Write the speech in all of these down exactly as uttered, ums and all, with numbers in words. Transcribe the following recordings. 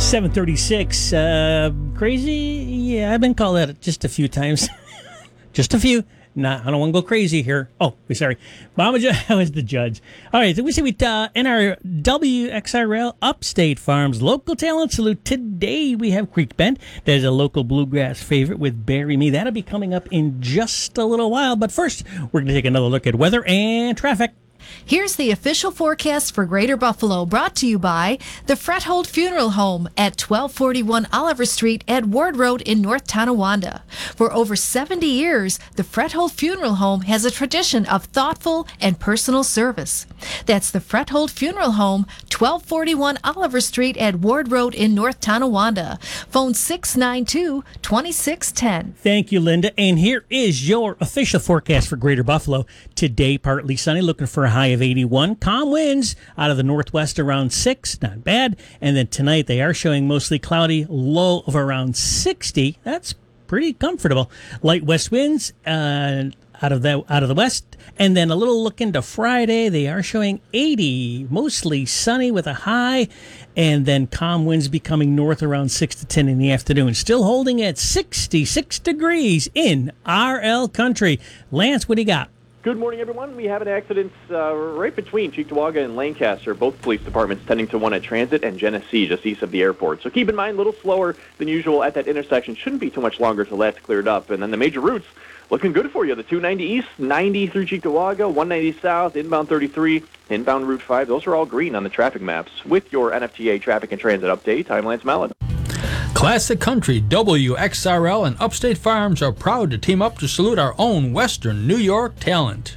seven thirty-six. Uh, crazy? Yeah, I've been called that just a few times. Just a few. Nah, I don't want to go crazy here. Oh, sorry. Mama Jo, I was the judge. All right, so we see we uh, in our W X R L Upstate Farms local talent salute today. We have Creek Bend. That is a local bluegrass favorite with Bury Me. That'll be coming up in just a little while. But first, we're going to take another look at weather and traffic. Here's the official forecast for Greater Buffalo, brought to you by the Frethold Funeral Home at twelve forty-one Oliver Street at Ward Road in North Tonawanda. For over seventy years, the Frethold Funeral Home has a tradition of thoughtful and personal service. That's the Frethold Funeral Home, twelve forty-one Oliver Street at Ward Road in North Tonawanda. Phone six nine two, two six one zero. Thank you, Linda. And here is your official forecast for Greater Buffalo. Today, partly sunny, looking for a high of eighty-one. Calm winds out of the northwest around six. Not bad. And then tonight, they are showing mostly cloudy, low of around sixty. That's pretty comfortable. Light west winds uh, out of the out of the west. And then a little look into Friday. They are showing eighty, mostly sunny with a high. And then calm winds becoming north around six to ten in the afternoon. Still holding at sixty-six degrees in R L country. Lance, what do you got? Good morning, everyone. We have an accident uh, right between Cheektowaga and Lancaster. Both police departments tending to one at Transit and Genesee, just east of the airport. So keep in mind, a little slower than usual at that intersection. Shouldn't be too much longer till that's cleared up. And then the major routes looking good for you. The two ninety east, ninety through Cheektowaga, one ninety south, inbound thirty-three, inbound Route five. Those are all green on the traffic maps. With your N F T A traffic and transit update, I'm Lance Mallon. Classic Country, W X R L, and Upstate Farms are proud to team up to salute our own Western New York talent.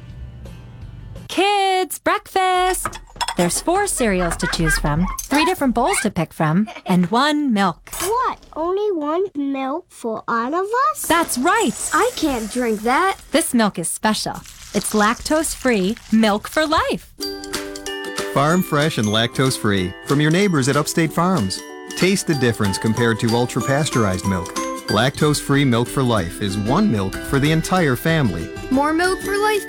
Kids, breakfast! There's four cereals to choose from, three different bowls to pick from, and one milk. What? Only one milk for all of us? That's right! I can't drink that. This milk is special. It's lactose-free milk for life. Farm fresh and lactose-free from your neighbors at Upstate Farms. Taste the difference compared to ultra-pasteurized milk. Lactose-free milk for life is one milk for the entire family. More milk for life